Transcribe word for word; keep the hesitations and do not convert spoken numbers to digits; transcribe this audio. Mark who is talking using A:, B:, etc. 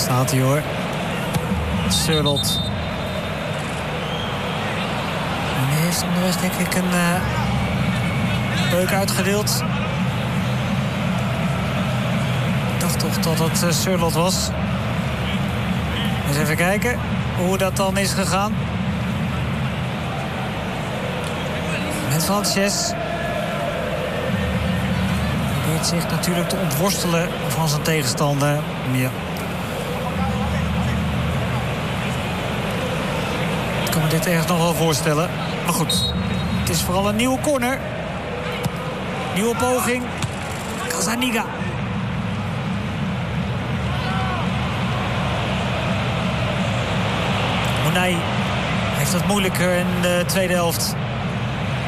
A: Staat hij hoor. Surlot. En die heeft onderweg denk ik een uh, beuk uitgedeeld. Ik dacht toch dat het uh, Surlot was. Eens even kijken hoe dat dan is gegaan. Met Frances. Probeert zich natuurlijk te ontworstelen van zijn tegenstander. Ja. Ik kan me dit ergens nog wel voorstellen. Maar goed, het is vooral een nieuwe corner. Nieuwe poging. Gazzaniga. Monay heeft het moeilijker in de tweede helft.